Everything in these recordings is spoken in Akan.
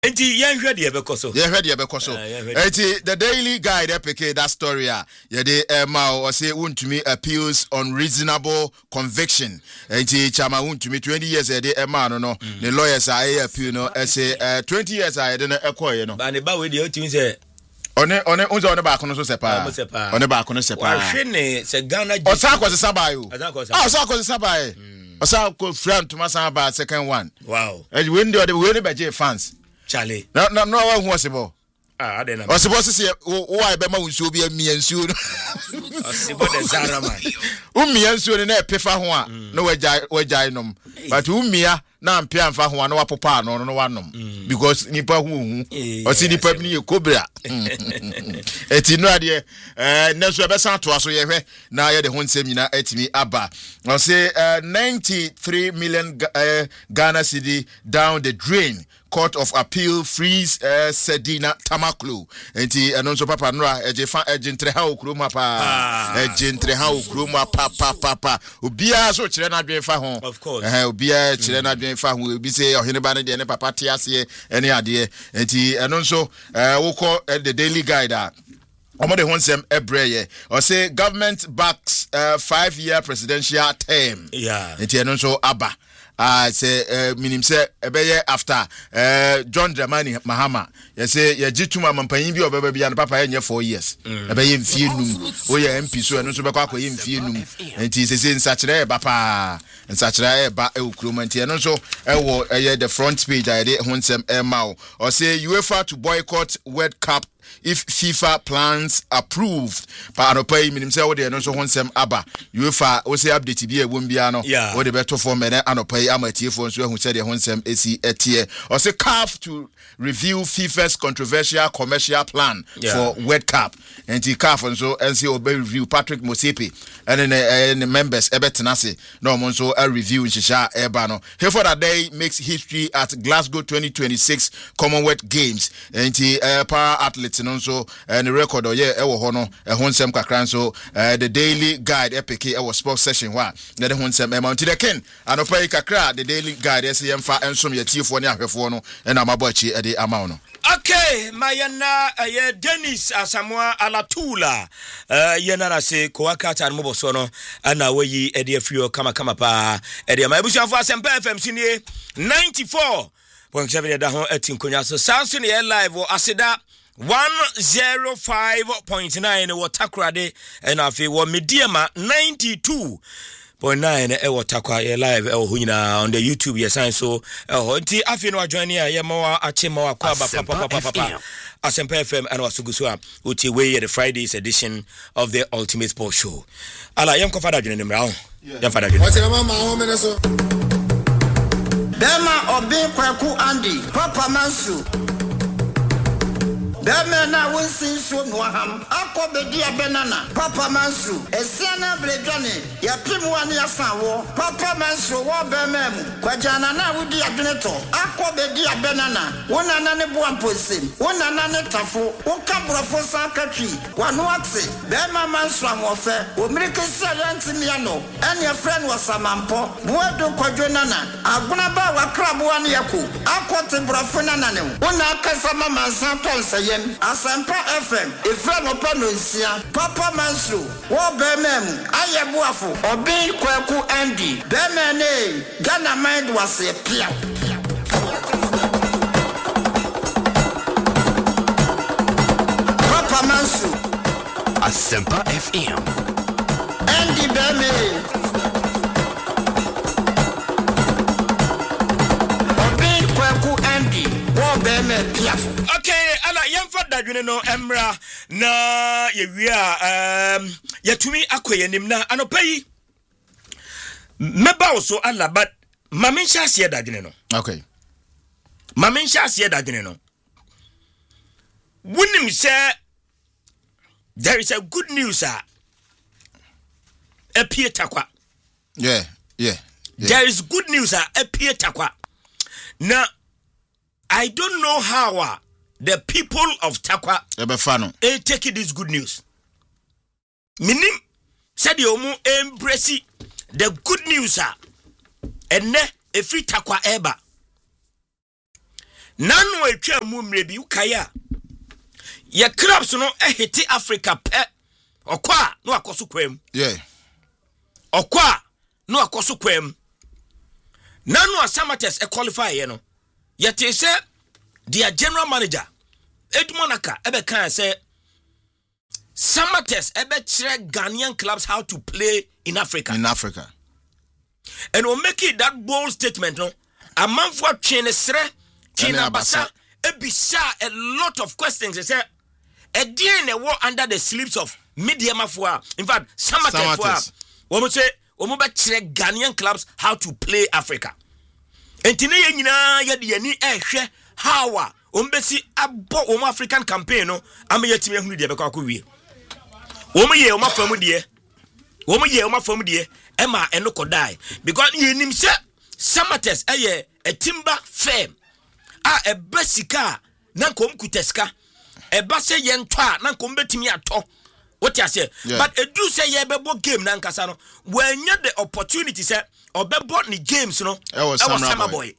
Enti yenhwe de bekoso. Yenhwe de bekoso. Enti the Daily Guide epic that story ye de ma o say wontumi appeals on reasonable conviction. Enti chama wontumi 20 years de ma no the lawyers are appeal no say 20 years de no ekoye no. Ba ne ba we de otimi say one ba kono so sepa. One ba kono sepa. Wa hwe ne se Ghana o sa kwose sabai o. O sa kwose sabai. O sa ko friend to masa ba second one. Wow. And when the beje fans. Charlie. No one who possible. I don't know. I supposed to say why be ma unsu be mi ansu no. Osibo de Zara man. Umi ansu na epefa ho a no wajai nom. But umia na mpia mfa ho na wapopa no wanom because nipa hu osi nipa bi ne kobra. Eti no ade neso be san to aso ye hwe na ye de ho nsem nyina etimi aba. I say 93 million Ghana cedi down the drain. Court of Appeal frees Sedina Tamaklu. Enti enonso papa nra ejentre ha okroma pa. Ejentre ha okroma pa. Obia so kire na dwen fa ho. Of course. Obia kire na dwen fa ho. Obi say ohene ba ne de ne papa te ase ene ade. Enti enonso woko the Daily Guide omo de honsem ebreye or say government backs 5-year presidential term. Yeah. Enti enonso aba. Say minim say ebeye after John Dramani Mahama ye say ye gituma mampanyin bi obeba bia no papa ye 4 years ebeye mfie num o ye MP so eno so bekwa akoye mfie num enti say nsakire ba pa nsakire ba ekurom enti eno so ewo the front page ade honsem emao or say UEFA to boycott World Cup if FIFA plans approved. Pa anopai minim say wo de no so honsem aba UEFA wo say update bi ewom bia no wo de beto for me anopai amatiefo nso ehu say de honsem esi etie or say CAF to review FIFA's controversial commercial plan for World Cup and the CAF nso NC obe review Patrick Mosepe and the members ebetenase no nso a review nshisha eba no here that day makes history at Glasgow 2026 Commonwealth Games and the para athletes nso and the record oye ewo ho no honsem kakran so the Daily Guide epic ewo sports session wa na the honsem amount the ken anopai kakra the Daily Guide yemfa ensom yetiefo ne ahwefo no na mabochi ede amount no. Okay, mayana ye Dennis Asamoah Alatula yena na se kwaka tan moboso no ana wayi ede afrio kama pa ede ma ebusuafo Asempa FM sinie 94.7 da ho atinkonya so sanso ne live o aseda 105.9 wo takrade na afi wo mediama 92.9 ewo takwa ye live ewo hunyina on the YouTube ye sign so nti afi no adwane ya ye mawa achema wa kwa papa Asempa FM and wasugusu a uti we the Friday's edition of the Ultimate Sports Show ala yem ko fada adwane nimra yem fada adwane what's mama ho me so Dema obi kwaku Andy Papa Mansu Dema wonsin so no ham akobedi abenana Papa Mansu esiana bredwane ya pimu ani asanwo Papa Mansu wo bemem kwajana na wudi adweneto akobedi abenana wonana ne boamposem wonana ne tafo wokabrofo sakatwi wano ate Dema Mansu amofe omirike serentimi ano ene friend wasamampo boado kwadwenana aguna ba wakrabo ane yako akote brofo nana ne wona akasa mama santonse Asempa FM ifra no panonsia Papa Mansu wo bemem ayebuafo obi kwaku Andy bemene Ghana mind wase pia Papa Mansu Asempa FM Andy bemene obi kwaku Andy wo bemem pia. Okay, ala yemfa dadwene no emra na yewia yatumi akoye nim na anopai meba so ala but mamenhya ase dadwene no. Okay. Mamenhya ase dadwene no. Wunim say there is a good news apie takwa. Yeah. There is good news apie takwa. Now I don't know how the people of Takwa take this good news. Minim said you embrace the good news and ne free Takwa eba. nanu etwa mu mrebi ukaya ye clubs no ehiti Africa pe okwa no akoso kwam okwa no akoso kwam nanu Samatex qualify ye no yete se their general manager Edmonaka ebe kan say Samatex ebe chere Ghanaian clubs how to play in Africa and will make it that bold statement no a man for Chene Sre Tina Basa ebisa a lot of questions. They say a DNA war under the sleeves of media mafua. In fact, Samatex woman say woman check Ghanaian clubs how to play Africa. And today yina yadi ehwe hawa ombesi abo African campaign no am yetime hunu de beka akwie. Woman ye oma famu de. Woman ye oma famu de ema enoko die because yenim say Samatex a timber firm a basika na kom kuteska e ba se ye ntwa na kom betimi ato what you say but e do say ye bebo game na nkasa no when you the opportunity say obebo ni games no e was Summer Boy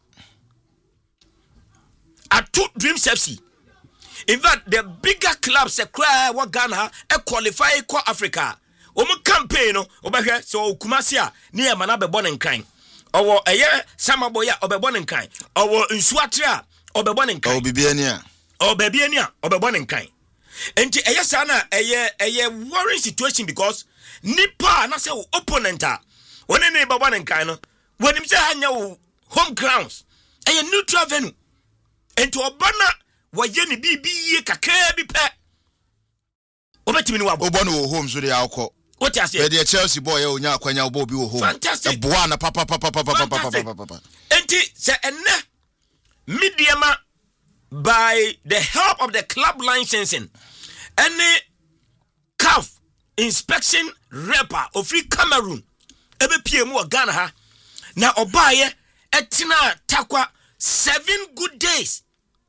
at two Dreams FC. In fact the bigger clubs e cry what Ghana e qualify for Africa omo campaign no obehwe so Kumasi a ne e mana bebo ne nkran owo eye Summer Boy a obebo ne nkran owo Nsuatre a obebo ne nkran obebiania obebo ne nkran enti eye sa na eye worrying situation because nipa na say opponent a woni ne bebo ne nkran no wonim say hanya wo home grounds eye neutral venue enti obana waye ne bibiye kakra bi pe obetimi ni wabo obona wo home so dey akọ what you say the Chelsea boy onya akwanya obo bi wo home fantastic boa na papa enti say enne mediama by the help of the club licensing any CAF inspection repa of free Cameroon ebe PM wa Ghana ha na obaye etina takwa 7 good days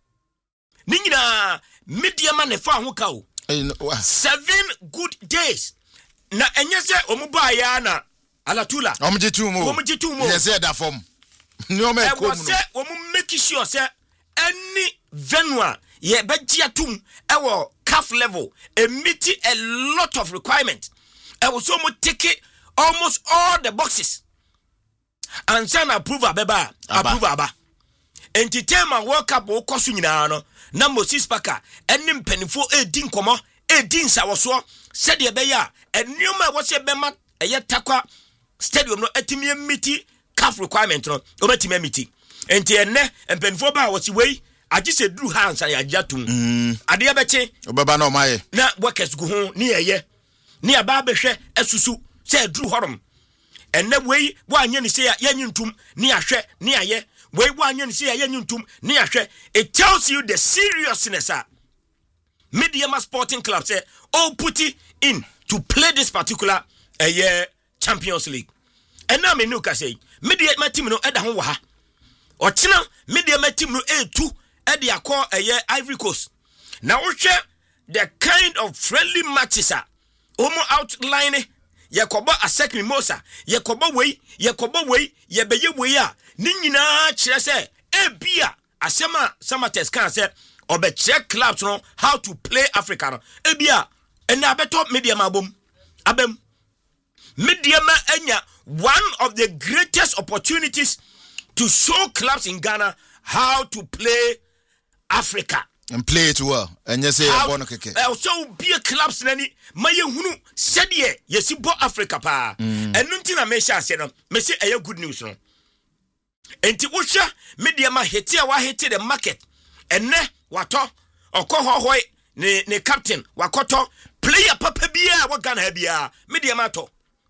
ningina mediama ne fa ho ka o 7 good days na enyese omubaye na alatula omjitu mo yese da form no me ko mu no make sure say any venue ye begiatum ewo CAF level meet a lot of requirements e was so much take almost all the boxes and send approve aba entertainment World Cup wo koso nyina no na Moses Parker enim penifo edin komo edin sawoso said ye be ya enuma wo se be ma eye takwa stadium no etimi meet CAF requirement no obetimi meet enti enne empenifo ba wo si wei agise dru hands ya ajatum ade ya beche obeba na omaye na workers go ho ni eye ni aba behwe esusu se dru horom enne wei wo anye ni se ya yanyuntum ni ahwe ni aye wei wo anye ni se ya yanyuntum ni ahwe. It tells you the seriousness Mediama Sporting Club say all put it in to play this particular Champions League. And now me nuka say Mediama team no eda ho wa ha ochina Mediama team no A2 e dey call Ivory Coast. Now the kind of friendly matches omo outline Yakoba Asek Mimosa Yakoba way ye beye way a ni nyina kire se e bia asema Samatex kan se obe check clubs no how to play Africa no e bia ena abeto Mediama abem Mediama enya one of the greatest opportunities to show clubs in Ghana how to play Africa and play it well and you say abono keke also be clubs nani maye hunu sedie yesi bo Africa pa enu nti na me sha ase no me say eye good news no enti wo hwa Mediama hiti a wa hiti the market enne wato okohohoi ne captain wakoto player papa bia wa Ghana bia Mediama to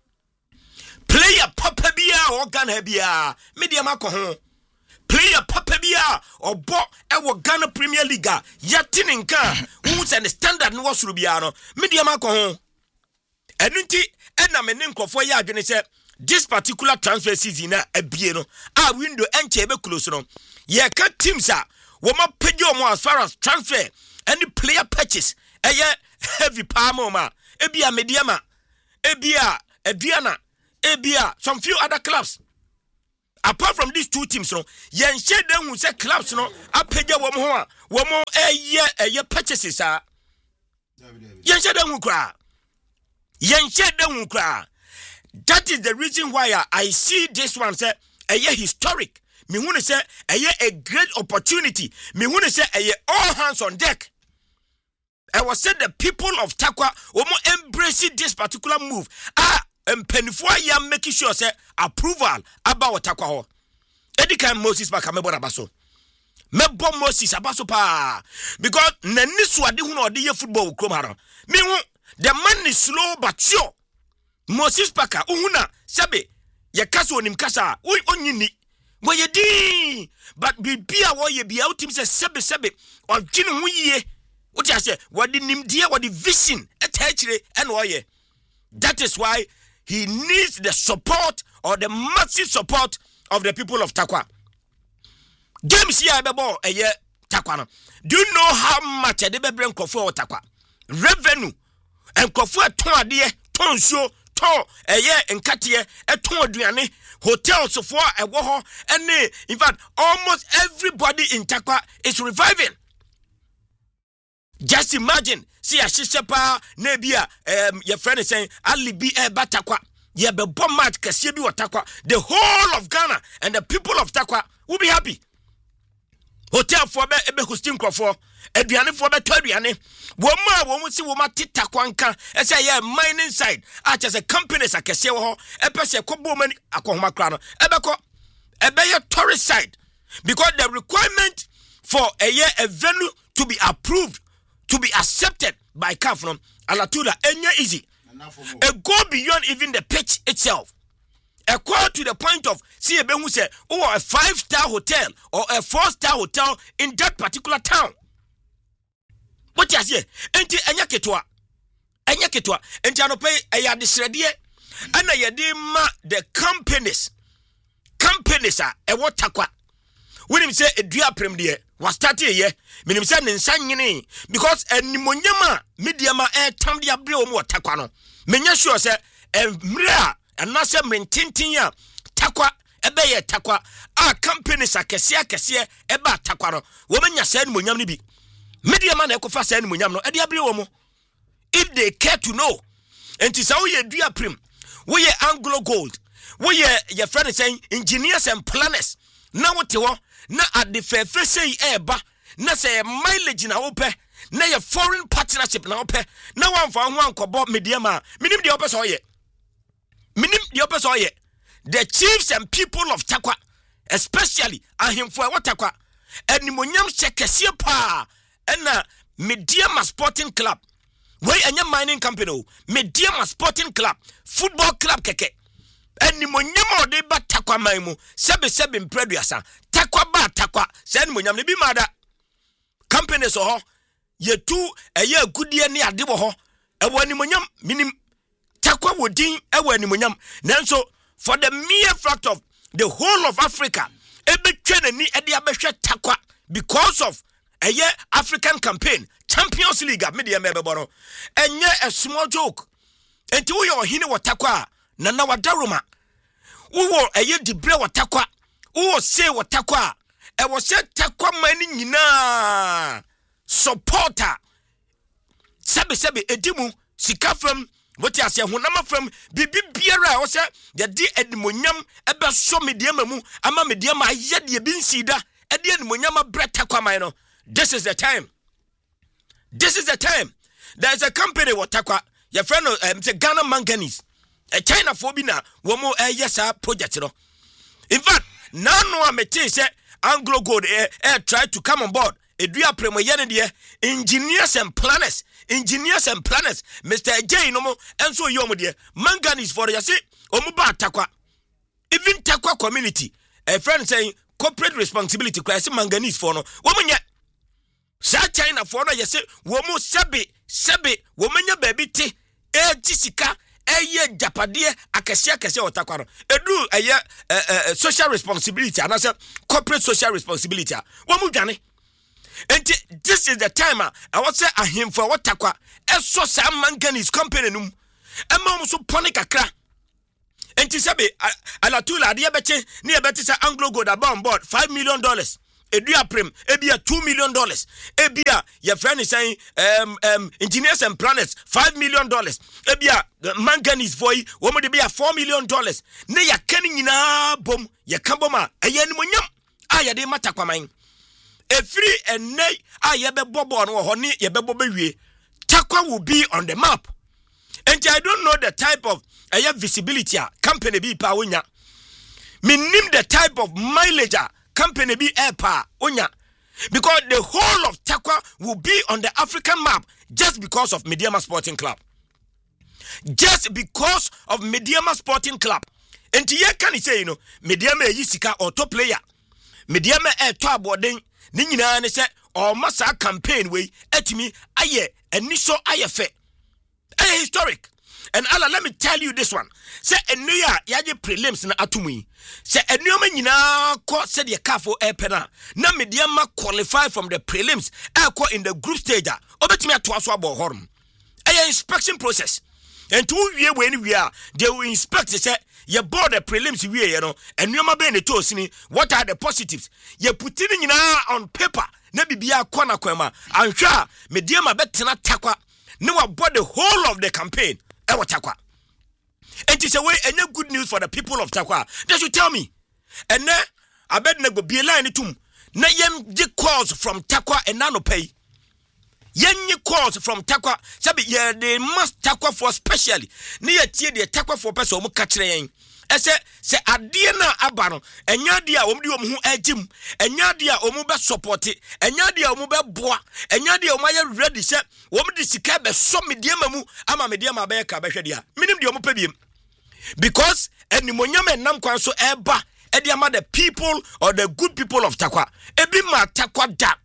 player papa bia wa Ghana bia Mediama ko ho player papa bia obo ewo Ghana Premier League yatini nka who say the standard no wasuru bia no Mediama ko ho enunti ena me ne nkofo ya adwene say this particular transfer season na abie no a window enche be close no ye ka teams wo ma page omo as far as transfer any player purchase heavy palm ma ebia Mediama ebia Aduana ebia some few other clubs apart from these two teams no yen share them who say clubs no apeja wo ho a wo mo eye purchases a yen share them who kra that is the reason why I see this one say historic me hu say a great opportunity me hu say all hands on deck. I was said the people of Takwa will embrace this particular move. Penifua yam making sure say approval about Takwa ho. Edika Moses baka mebo rabaso. Mebo Moses abaso pa because nani swadi hu no de football krom haro. Me hu the man is slow but sure. Moses baka uhuna sabe ye kaso onim kasa onyini. Wo ye di but bibia wo ye bia utim say sebe ogine hu yie. What I say, what the nimdia, what the vision, and why? That is why he needs the support or the massive support of the people of Takwa. James here, a year Takwa. Do you know how much they bring Kofu or Takwa? Revenue and Kofu a ton dear, ton show, ton a year and Katia, a ton Driani, hotels so far a war, and in fact, almost everybody in Takwa is reviving. Just imagine, see a shisha nebia, your friend is saying, Ali be a batakwa, ye be bombat, Kasibi or Takwa, the whole of Ghana and the people of Takwa will be happy. Hotel for be ebe hosting for Ediane for be Toriane, Woma, see Woma Titakwanka, as a mining side, as a company, as a Kaseho, a person, Koboman, a Kohmakrano, Ebeko, a better tourist side, because the requirement for a venue to be approved. To be accepted by CAF from Alatuda, easy. A go beyond even the pitch itself. A call to the point of see a who say, a 5-star hotel or a 4-star hotel in that particular town. What you say? Enti anyaketwa, enti anope aya disredie, ana yede ma the companies are a what Takwa. When him say a dua prem de was started here, meaning say nsanyini because enimonyama mediama tam de abre o mo Takwa no. Menya sure say mra anase mrentintin ya Takwa ebe ye Takwa a companies akese ebe Takwa no. Wo menya say enimonyam ni bi. Mediama na ekofa say enimonyam no e de abre o mo. If they care to know. Enti say wo ye dua prem, wo ye Anglo Gold, wo ye your friend is saying engineers and planners. Na wote wo na at the fair say eba na say mileage na ope na your foreign partnership na ope na wan fa ho ankobo mediama minim de ope so ye the chiefs and people of Takwa especially ahemfo wa Takwa enimonyam chekese pa na Mediama Sporting Club wey anya mining company Mediama Sporting Club football club keke enimonyam ode ba Takwa maimu sebe mpreduasa Takwa ba Takwa sen monyam ne bi mada company so ho ye tu eye agudie ne ade bo ho ewo enimonyam minim Takwa wodin ewo enimonyam nanso for the mere fact of the whole of Africa ebetwe nani ede abehwe Takwa because of eye African campaign Champions League media mebebo no enye a small joke enti wo yo hine wo Takwa na wadaruma wo eye dibre wo Takwa wo say wo Takwa e wo say Takwa mani nyina supporter sebe edimu sika fam what ya say honama fam bibi biara wo say ye di edimonyam ebe so mediama mu ama mediama ye de bi nsida e de edimonyam abre Takwa man no. This is the time there is a company what Takwa your friend Ghana Manganese a China for bina womo yes project no. In fact, now no amete say Anglo Gold try to come on board. Edua premo yene de engineers and planners, Mr. J no mo enso yomo de Manganese for you say omuba Takwa. Even Takwa community a friend saying corporate responsibility class Manganese for no woman sa China for no you say womo sebe womanya baby ti jisika eye japade akese otakwa no edu eye social responsibility and say corporate social responsibility womu dwane enti this is the time I want say ahemfo otakwa eso sa Manganese company num ema so pone kakra enti sebe alatula de beche ne ebete say Anglo Gold on board $5 million edua prem ebia $2 million ebia your friend is saying engineers and planners $5 million ebia manganese voy wo mo de bia $4 million ne ya kan nyina bom ya kan boma eye ni monyam aya de matakwaman efiri enne aya be bobo no ho ne ye be bobo wie Takwa will be on the map. And I don't know the type of visibility company be pa unya. Me name the type of mileage company be air pa unya. Because the whole of Takwa will be on the African map just because of Mediama Sporting Club. Just because of Mediama Sporting Club. And ye can say, you know, Mediama yisika or top player. Mediama air to boarding. Nina ne say or massa campaign way etimi aye initial aye fe. Aye historic. And Allah, let me tell you this one. Say enya yaje prelims na atumi. Say enyoma nyina ko said ye kafo epena. Na Mediama qualify from the prelims ko in the group stage. Obetimi atoaso abo horum. Aye inspection process. And to we are they will inspect say ye board the prelims we you know and nyoma be ne tosini what are the positives ye putting nyina on paper na bibia kwana kwema anhwa Mediama betena Takwa ne wa board the whole of the campaign e wa Takwa. And it's a way any good news for the people of Takwa. They should tell me and na abed na go be line tum na yem di calls from Takwa and nano pay yenye calls from Takwa sabi ye they must Takwa for specially ne ye tie de Takwa for person omu ka kire yen ese se ade na aba no enya de a omu di omu hu agim enya de a omu be support enya de a omu be boa enya de omu aye ready se omu di sika be so Mediama mu ama Mediama be ka be hwede a minim de omu pa biem because enimonyam enam kwan so eba e de ama the people or the good people of Takwa ebi ma Takwa da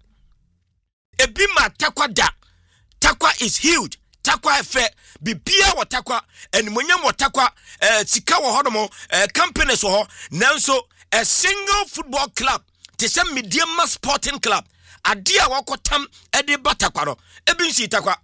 Ebima Takwa da. Takwa is huge. Takwa efe bibia wa Takwa enimonyam wa Takwa sika wo hodomo companies wo nanso a single football club te se Mediama Sporting Club adia wakotam ede batakwa no ebinsi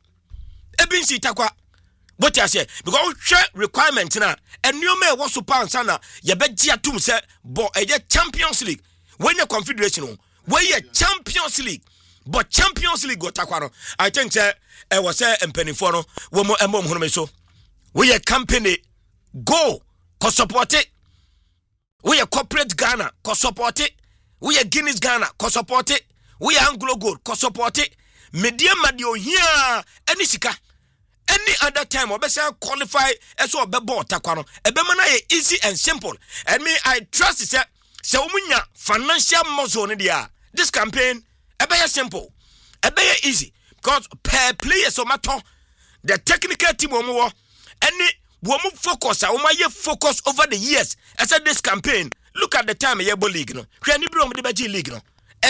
Takwa what I say because share requirement na enwoma e wo so pounds na ye beji atum se bo eye Champions League when your confederation when your Champions League. But Champions League got Takwa. I think it was a penny for no woman so. We a company go co support it. We a corporate Ghana co support it. We a Guinness Ghana co support it. We a Anglo Gold co support it. Mediama dio here any sika. Any other time or better qualify as well be bought Takwa. Ebemana easy and simple. And me I trust it say umunya financial muscle in there. This campaign Ebeye simple. Ebeye easy. Because per player so matter the technical team womo any womo focus focus over the years. As at this campaign, look at the time Yebo League no. Hwani bro the Baji League no. E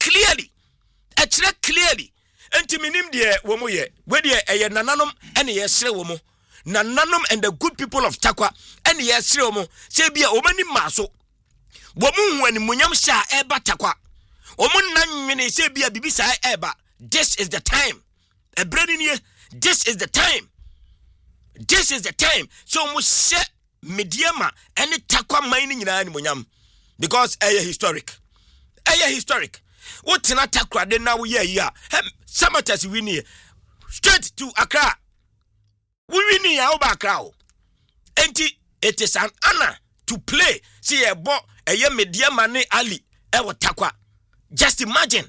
clearly. Enti minim de womo ye. We de eye nananom ene ye sre womo. Nananom and the good people of Takwa ene ye sre womo. Se bia omani maso. Womo hu animunyam sha eba Takwa. This is the time. This is the time. This is the time. So we say Mediama and Takwa mining in Animunyam because historic. Historic. What's not Takwa then now? Yeah. Samatas we near straight to Accra. We need our background. And it is an honor to play. See a bo a year Mediama ne Ali ever Takwa. Just imagine.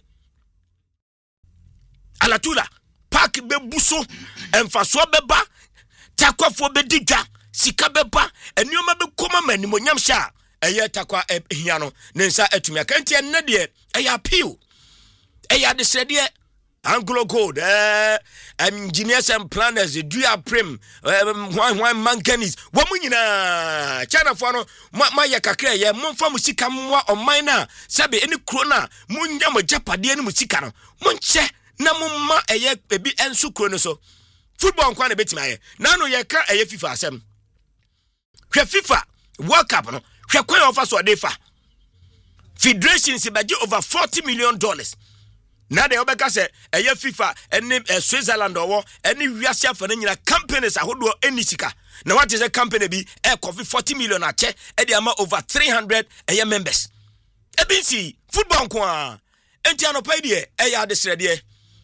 Alatula, park bebuso, emfaso beba, Takwa fo bediga, sika beba, enyoma be koma mani monyam sha, eye Takwa hiano, nensa etumi akanti enede eye appeal. Eye de sredie Anglo Gold, engineers and planners, Dua Prim, one manganese, woman China for no, my yakakre, ye monfa musika mwa o mina, sabe any krona, munya mo japadi any musikano, munche, na mumma eye baby and sukrono so. Football kwana beti maye, nano ye ka eye FIFA asem. Hwe FIFA World Cup no, hwe kwan ofa so adefa. Federation se baje over $40 million. Na de obeka se eye FIFA ene Switzerland owo ene wiase afane nyina companies ahodo enisika na what is a company bi coffee 40 million ache e dey ama over 300 members ebinsi football kwa enti anopai de ya de srede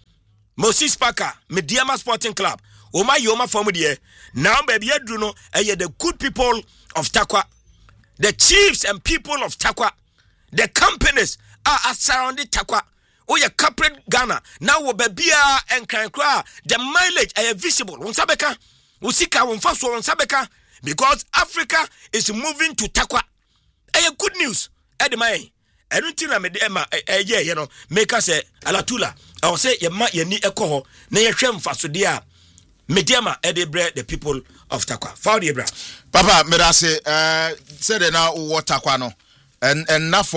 Moses Parker Mediama Sporting Club Oma Yoma form de now baby adru no the good people of Takwa, the chiefs and people of Takwa, the companies are surrounding Takwa. Oh, your corporate Ghana now will be and can cry the mileage are visible. Unsabeka, Usika, Unfaso, Unsabeka, because Africa is moving to Takwa. Good news, Edmai. I don't think I made Emma, you know, make us a Alatula. I will say, you might need a coho, near Shem Fasudia, Mediama, Edebre, the people of Takwa. Faudi Ebra. Papa, Merase, said now what Takwano, and not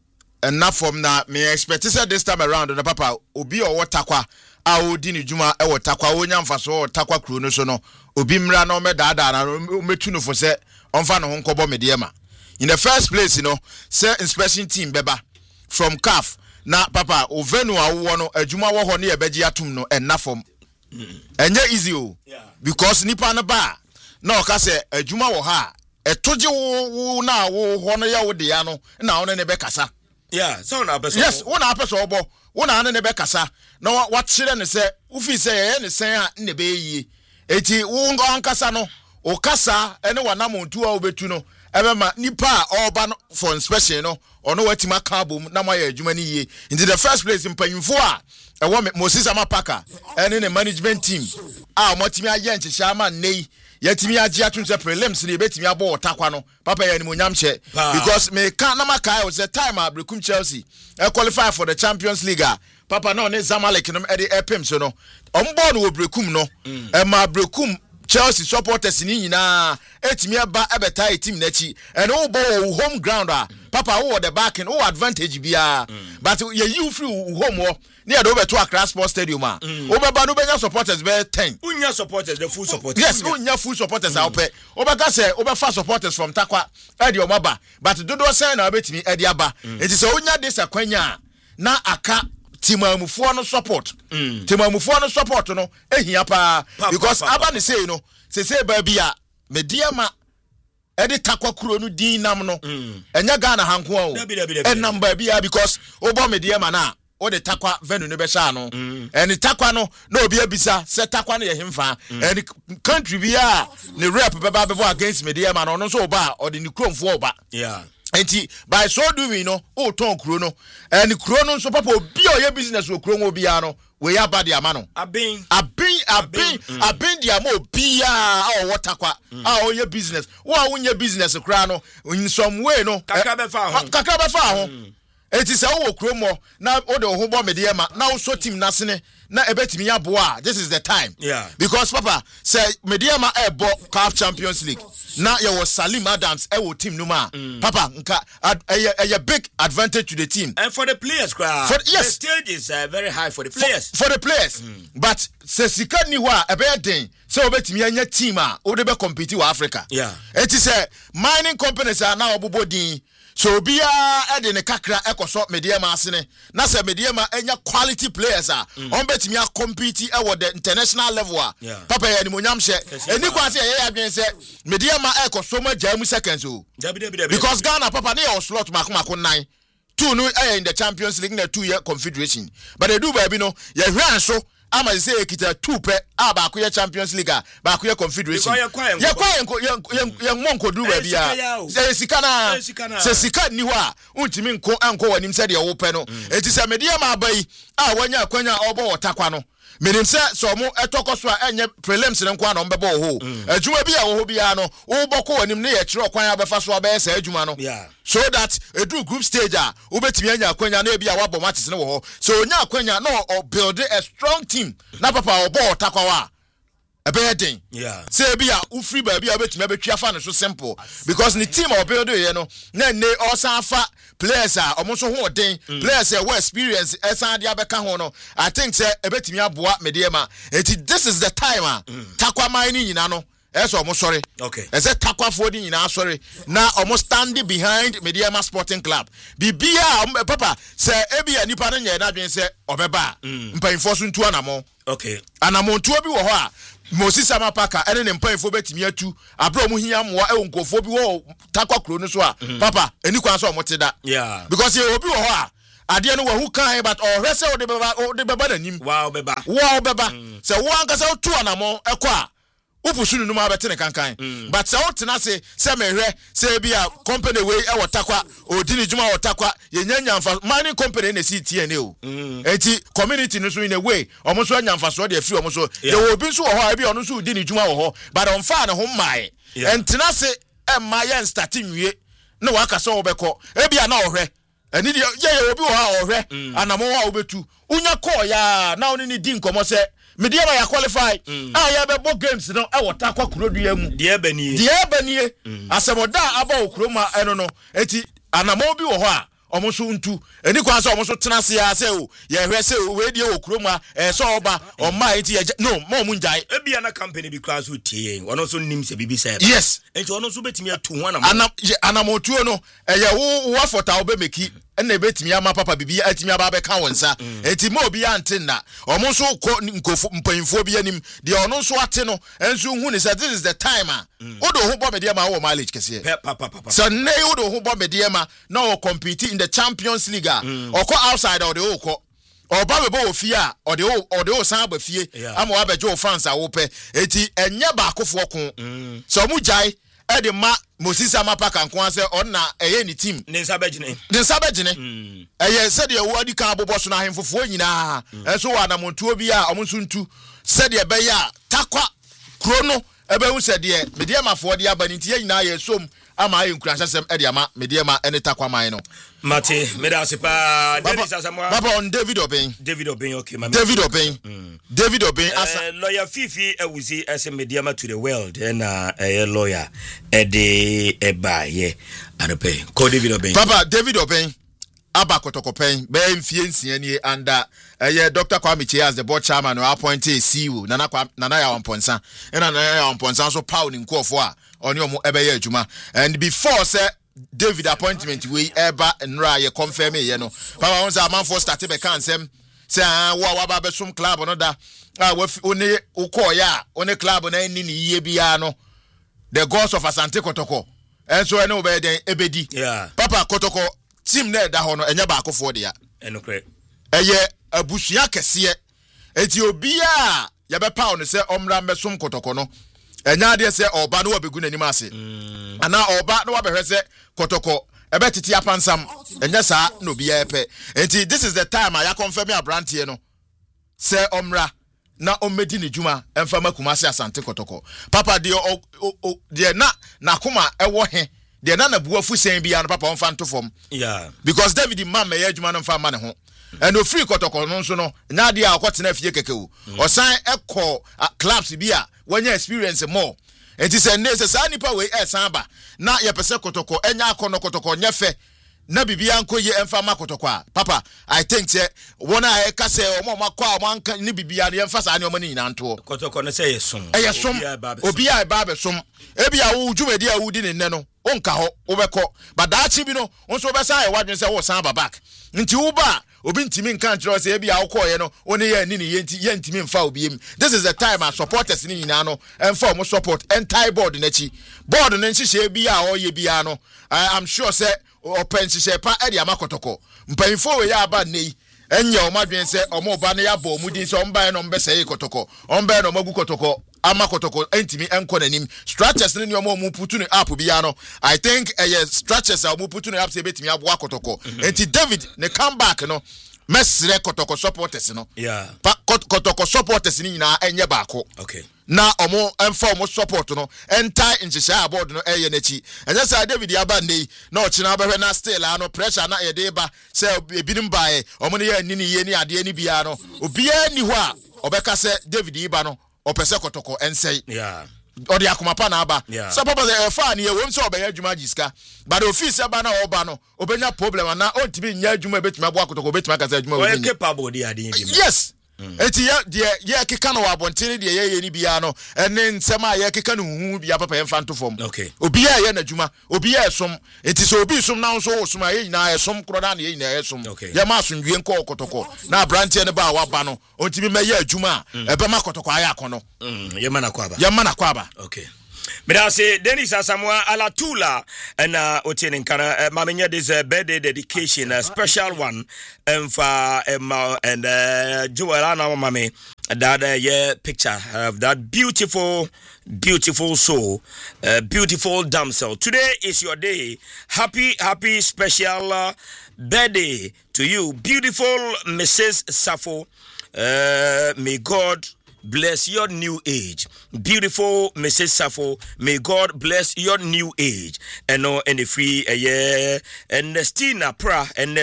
from na me expect say this time around na papa obi o watakwa a odi ni juma e watakwa onya mfaso takwa kru no so no obi mra na o medada na metu no for say onfa no nkobo mediema in the first place you know say inspection team beba from CAF na papa ovenu awo no adwuma wo ho ne ye beji atum no enna from enye easy o because nipa na ba na o ka say adwuma wo ha etoje wo na wo ho no ya wo de ya no na wo ne be kasa. Yeah, so na person. Yes, una person obo. Una ane ne be kasa. Na what chire ne se, ufi se ye ne sen a ne be yi. Eti wo ankasa no, o kasa ene wana montu a obetu no. Ebe ma nipa oba no for inspection no, ono watima ka bom na ma ye adwuma ni yi. In the first place mpanyimfo a ewo Moses Amapaka ene ne management team a motimi aye nchehia ma nei. Yetimi agi atun se prelims ne betimi abo otakwa no papa ya ni monyam che because me kan na maka was the time Abrekum Chelsea qualify for the Champions League papa no ne Zamalek no e epem so no ombo no Abrekum no ma Abrekum Chelsea supporters ni nyina etimi aba ebeta team na chi and wo bo home ground papa wo the back and wo advantage bia but ye you free home wo near the over to Accra Sports Stadium obeba no benya supporters be 10 unya supporters the full supporters yes unya full supporters out pe obeka say obefa supporters from Takwa e de omaba but dodo say na obetimi e de aba it is unya this akwanya na aka timamufo no support timamufo no support no ehia pa because aba ne say no say ba bia mediama edi Takwa kuro no din nam no enya Ghana hanko o enam ba bia because obo mediama na o de Takwa venue no be sha no eni Takwa no na obi abisa se Takwa no ye hemfa eni country bia ne rep beba before against mediama no so oba o de ni kromfo oba yeah. Enti by so doing no o ton kuro no and kuro no so papa obi o ye business o kuro obi ya no we ya bad ya ma no abin dia mo obi ya o Takwa o ye business wo a wonye business kura no in some way no kakra be fa ho enti se wo kuro mo na o de ho bo mediema na wo so team nasene na ebetimi ya boa this is the time because papa say mediema ebo CAF Champions League na ye was Salim Adams e wo team no ma papa nka a big advantage to the team and for the players yes the stage is very high for the players but se sika ni ho a ebe den se obetimi anya team a wo de be compete with Africa it is a mining companies are now obobodin so bia ede ne kakra ekoso mediema asene na se mediema enya quality players on betimi a compete e wo the international level papa ya ni monyam hye eni kwa se ye adwen se mediema ekoso ma jamu seconds o because Ghana papa ne your slot makomako 9 2 no in the Champions League na 2-year confederation but they do baby no ye hwan so ama say ekita 2 pe ba ko ye Champions League ba ko ye confederation ye monko du ba bia se sika na se sika ni ho a untimi nko anko wanim se de wo pe no enti se media ma abai a wanya akwanya obo Takwa no menim se so mo etokoso a enye prelims ne nko na ombebo ho adwuma bia wo ho bia no wo boko wanim ne ye kire okwan abefa so abe se adwuma no so that edu group stage obetimi anya akwanya na bia wabo matches ne wo ho so onya akwanya no build a strong team na papa obo Takwa wa ebeden say bia ufri ba bia obetimi abetwa fa ne so simple because the team build ye no na ne osanfa players omonso ho den players were experience esan dia beka ho no I think say ebetimi aboa mediema this is the time Takwa mining nyina no eso omo sorry okay ese takwafo di nyina sorry na omo stand behind Mediama Sporting Club bibia papa se ebia nipa no nye na dwen se obeba mpanfo so ntu anamo okay anamo ntu obi wo ho a Moses Amapaka ene ne mpanfo betimi atu abro mu hia moa e nkofo bi wo takwa kro no so a papa eni kwan so omo teda yeah because ye obi wo ho a ade no wahu kan but ohwe se wo de beba nanim wow beba se wo ankasa wo tu anamo ekọ a upusunu numa abetene kankan but se wotena se mehwe se bia company we e wotakwa odini juma wotakwa yenya mfa mining company na CTN o enti community no so in a way omo so anya mfa so de afiri omo so ye wo bi so wo ho e bia ono so odini juma wo ho but on fa na ho mai entena se e ma ye start nwie na waka so wo beko e bia na ohwe eni ye obi wo ha ohwe anamo wa obetu unya call ya na oni ni di nkomo se Mediama ya qualify ya be bo games no e wota kwa kurodua mu de ebanie asemoda aba okroma eno no eti anamo bi wo ho a omo so ntu eni kwa so omo so tena se ya se o ye hwe se we die okroma so oba oma eti no mo mu njai ebia na company bi kwa so tie ono so nim se bibi se yes enti ono so betimi atu ho anamo tuo no ye wo afota obemeki ene betimi ama papa bibi atimi aba be ka wonsa enti mo obi antenna omo so nkofu mpanfo bi anim de ono so ate no enso hu ne say this is the time odo ho bo Mediama wo mileage kese papa so ne odo ho bo Mediama na o compete in the Champions League oko outside or the oko oba be bo fie a ode o san ba fie ama wa beje o fans a wo pe enti enye ba akofo ko so mu jai e de ma Moses Amapaka nko ase onna eye ni team ne sabagine eye se de wo adi kan abobo so na ahemfofo nyina enso wa na montuo bi a omo so ntu se de be ya takwa krono ebe hu se de Mediama fo de aba ni tie nyina ye som ama aye nkuranhyesem e de ama Mediama ene takwa man no Mate medase pa Dennis Asamoah baba on David Obeng okay mama David Obeng asa lawyer Fifi ewuzi as Mediama to the world and lawyer ede eba ye adope call David Obeng papa David Obeng aba kotokopen be mfie nsia ni under Dr. Kwame Che as the board chairman or appointed CEO nana ya wamponsa ena nana ya wamponsa so power ni nkofo a oni omo ebe ya adwuma and before say David appointment we eba nra ye confirm ye no papa won say amanfo start be kan sem say wa ba be sum club no da oni ukoya oni club na ni yiye bia no the gods of Asante Kotoko enso ene obe den ebedi papa Kotoko team na da ho no enye ba akofo de ya enokre eye abusua kese eti obia ya be pa on se omra mesom Kotoko no enya de se oba no obegu nanim ase ana oba no wabehwe se Kotoko ebe titi apansam enya sa no bia epe enti this is the time I confirm ya brantie no se omra na omedi ne djuma emfa makumase Asante Kotoko papa de na kuma ewo he de na buafu sen bia no papa onfa ntofom because David man me ya djuma no mfa ma ne ho and free Kotoko no so no nya de akotena fie kekewu osan ekọ clubs bia wanya experience more enti se nese sa nipa we samba na ye pese Kotoko enya akono Kotoko nyefe na bibia nko ye emfa ma Kotoko a papa I think say wona e ka se omo makwa omo anka ni bibia ne emfa sa ne omo ni nyina nto Kotoko no say yesom obi a ba be som ebia wo dwumadi a wudi ne nne no onka ho wobekọ badachi bi no onso obesa ye wadwen se wo san ba back nti wo ba obi ntimi nkan kire se ebia wo koye no oni ye ni ye ntimi mfa obiem this is the time our supporters ni nyina no emfa mo support entire board na chi board no nhihye bia o ye bia no I'm sure say open nhihye pa e dia makotoko mpanfo we ya aba nei enye o madwen se omo ba ne ya bo mudin se omba no mbese ye Kotoko omba no magu Kotoko ama Kotoko entimi enko nanim structures ni omo mu putu ne app bia no I think structures a mu putu ne app se betimi aboa Kotoko enti David ne come back no mesre Kotoko supporters no Kotoko supporters ni nyina enye baako okay na omo emfa omo support no entai nhihye aboard no eye nachi enye sa David aba nei na ochina behwe na still ano pressure na yede ba se ebinim baaye omo ne ye ni ye ni ade ni bia no obia ni ho a obeka se David iba no opese Kotoko ensei odi akomapa na aba so papa the fan ye won so obeya adwuma jiska but office aba na oba no obenya problem na ontimi nya adwuma betimi abo Kotoko betimi aka se adwuma we capable di ade bi yes eti ye keka no wabontere de ye ni bia no ene nsema ye keka no hu bia papa ye fanto fom obi ye na dwuma obi ye som eti so obi som na so som ye na ye som kro na ye na ye som ye ma asundwie nko okotoko na brantie ne ba wa ba no ontimi me ye adwuma ebe ma kotoko aya akono ye mana kwaba okay. Medase Dennis Asamoah Alatula and Otien Nkana Mamenya this birthday dedication a special one and for and Joelana Mame that picture of that beautiful soul, beautiful damsel. Today is your day. Happy special birthday to you, beautiful Mrs. Safo. May God bless your new age. Beautiful Mrs. Safo, may God bless your new age. And no any free and Nestina pra and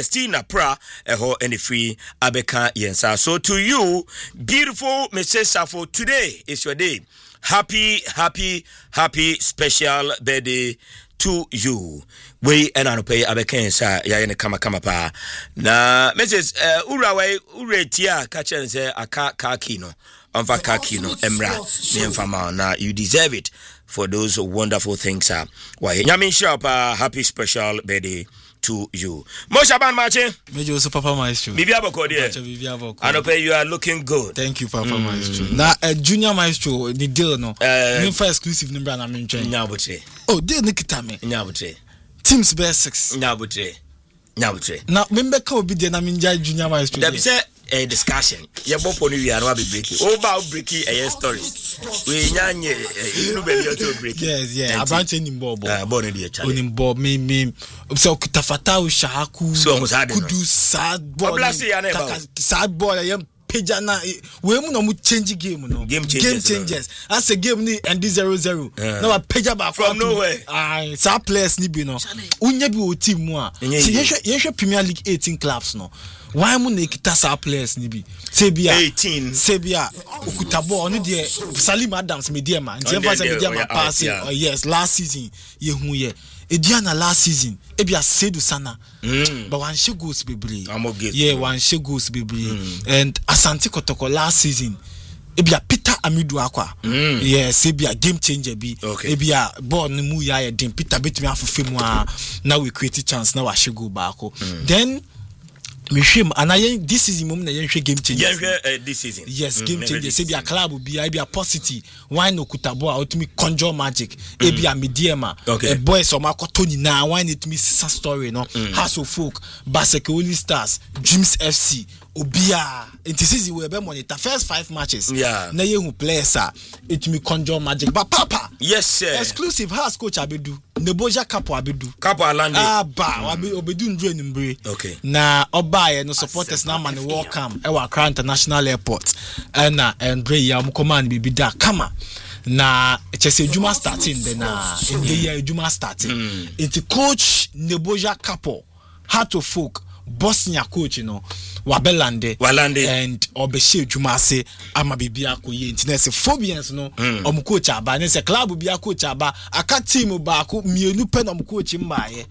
any free abeka yensa. So to you, beautiful Mrs. Safo, today is your day. Happy special birthday to you. We and I pay abekensa ya ne kama pa. Na Mrs. Uretia catch say aka kino. Anfa kino emra ne mfama na you deserve it for those wonderful things why nyamin shop happy special birthday to you. Moshaban Mache Mejo so Papa Maestro Bibia Boko there Anope you are looking good. Thank you Papa Maestro. Na junior maestro the deal no me for exclusive number na me ntwen nyabotre oh deal nikita me nyabotre teams best 6 nyabotre na member ka obi de na me nja junior maestro there be say a discussion ye bopo ni we are no be breaking over breaking a stories we nyanye you be you to break yes about any ball born in the challenge onim ball me so kutafata ushaku so kudu sad ball sad ball yam pejana we mu no mu change game no game changers as a game ni and 0-0 now peja ba from nowhere sa players ni bi no unya bi o team mu a ye Premier League 18 clubs no why mu na kita sa players ni bi sebia okutabo oni de Salim Adams Mediema ntiemfa Mediema pass yes last season ye hu ye Ediana last season ebia Sedu Sana but one she goes bebre one she goes bebre and Asante Kotoko last season ebia Peter Amidu akwa yes ebia game changer bi ebia ball no mu ya dem Peter betumi afofemu a na we create chance na wa she go back then Mishim and this is mum na yenhwe game changer this season yes game changer say be a club be a positive why no kutabo a ultimate conjure magic e be a Mediema a boys so makoto ni na why need me story no House of Folk Basekoli Stars Dreams FC Obia into season we be monitor first 5 matches na ye hu players it me conjure magic but papa yes sir exclusive house coach abedu Neboja Capo Alande obedu ndre nimbre na obaye no supporters na man welcome e wa Accra International Airport na Andre ya command bibi da kama na chese juma starting then in the year juma starting it's coach Neboja Capo Heart of Folk Bosnia coach Walande and obeshe juma say ama bibia koye nti se phobians no coach aba ne se club bia coach aba aka team ba ko mienu pe no coach mbaye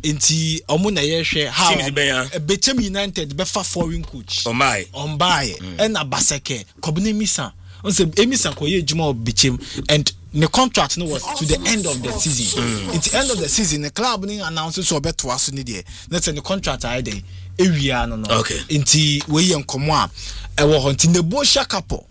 nti omo na ye hwe how Bechem United be fa foreign coach ombaye na Baseke Kobne Misa on say Emisa koye juma Bechem and the contract no was to the end of the season. It's the end of the season. The club announced so better to us. That's the contract I did. Area no. Okay. Inti we young komwa. I was hunting the Neboja Capo.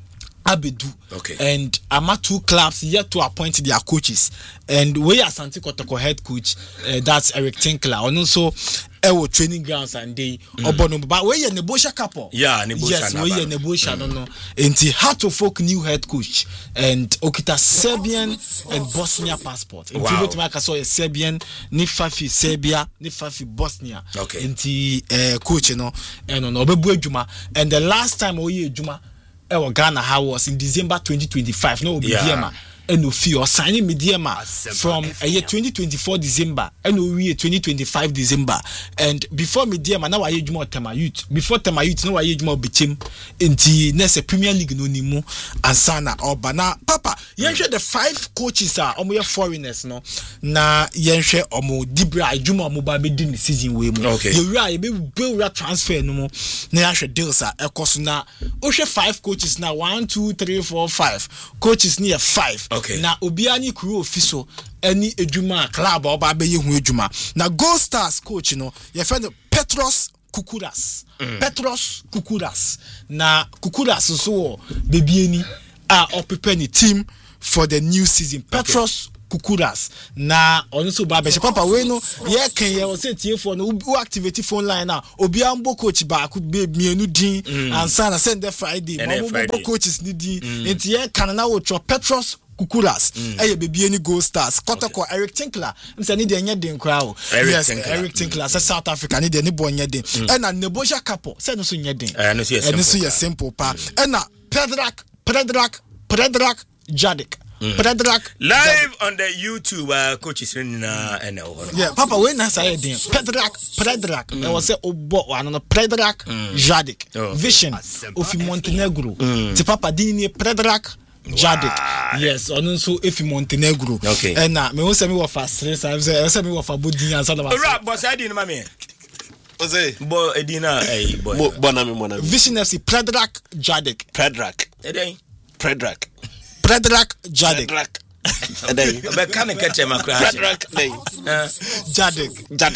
Abedu. Okay. And ama 2 clubs yet to appoint their coaches. And we are Asante Kotoko head coach. That's Eric Tinkler. And also our training grounds and they obono but we Neboja Capo. Yeah, Neboja. Yes, we Neboja no. Inti Heart of Folk new head coach and okita Serbian and Bosnia passport. Inti we to make so a Serbian ni fafi Serbia ni fafi Bosnia. Okay. Inti coach no and no obebu adwuma and the last time we adwuma Ghana how was in December 2025 no Mediema and no fee signing Mediema from a year 2024 December and we 2025 December and before Mediema now I more Tema Youth before Tema Youth no I more Bechem in the next Premier League no nimu and sana or bana papa yenhwe the 5 coaches are omo foreigners no na yenhwe omo dibra adwuma omo ba be di the season we mu yewura ye be transfer no mu na yahwe deals a ekoso na ohwe 5 coaches na 1 2 3 4 5 coaches near 5 na obi ani crew official any adwuma club oba be ye hu adwuma na Gold Stars coach no ye fe Petros Kukuras. Petros Kukuras. Na Kukuras so bebieni prepare the team for the new season. Petros Kukuras. Na also ba be papa we no ye kan ye o say tie for no who activate phone line na obi ambo coach ba ku be mienu din ansa na send the Friday. Mo coaches ni din. Enti ye kan na wo Petros Kukuras baby any Gold Stars Kotoko Eric Tinkler say need dey den kra o yes Eric Tinkler say South Africa need dey ni boy nye den and na Neboja Kapo say no so nye den no so simple pa and na Predrag Jadik Predrag live on the YouTube coaches na yeah papa we na say den Predrag e was say obo one no Predrag Jadik Vision of Montenegro ti papa din ni Predrag Jadik yes on so if Montenegro and na me won say me wo fa stress say me wo fa bodin answer na boss I din ma me Ose bo edina boy bona me Vision FC Predrag Jadik Predrag Jadik Edey be kan catch ma crash Predrag Jadik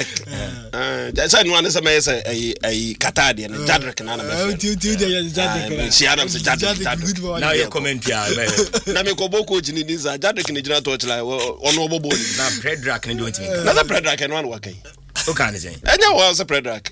say no one say me say ay Katade na Jadik na me Jadik she Adam say Jadik now you comment here na me ko boko jini ni za Jadik ni jina touch like ono obobo ni na Predrag ni do ntimi na Predrag en one wakai o kan say enya wa say Predrag